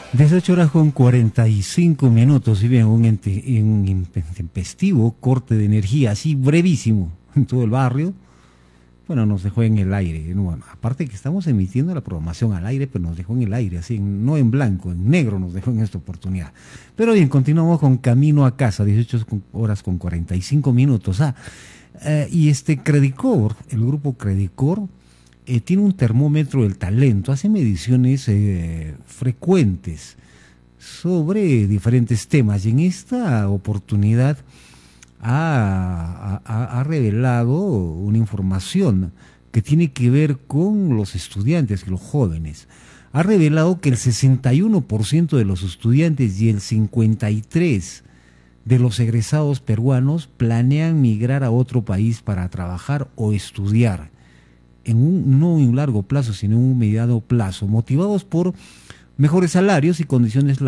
18 horas con 45 minutos, y bien, un intempestivo corte de energía, así brevísimo, en todo el barrio. Bueno, nos dejó en el aire, ¿no? Bueno, aparte que estamos emitiendo la programación al aire, pero nos dejó en el aire, así, no en blanco, en negro nos dejó en esta oportunidad. Pero bien, continuamos con Camino a Casa, 18 horas con 45 minutos. Y Credicor, el grupo Credicor, tiene un termómetro del talento, hace mediciones frecuentes sobre diferentes temas, y en esta oportunidad ha revelado una información que tiene que ver con los estudiantes y los jóvenes. Ha revelado que el 61% de los estudiantes y el 53% de los egresados peruanos planean migrar a otro país para trabajar o estudiar, no en un largo plazo, sino en un mediano plazo, motivados por mejores salarios y condiciones